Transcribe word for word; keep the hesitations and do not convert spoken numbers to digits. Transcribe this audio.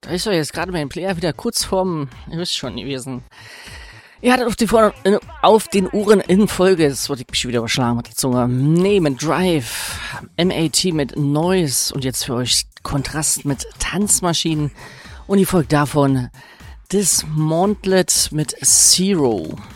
Da ist doch jetzt gerade mein Player wieder kurz vorm, ihr wisst schon gewesen. Ihr hattet auf, die Vor- auf den Uhren in Folge, jetzt wollte ich mich wieder überschlagen mit der Zunge, nee, mit Drive, M A T mit Noise und jetzt für euch Kontrast mit Tanzmaschinen und die Folge davon Dismantlet mit Zero.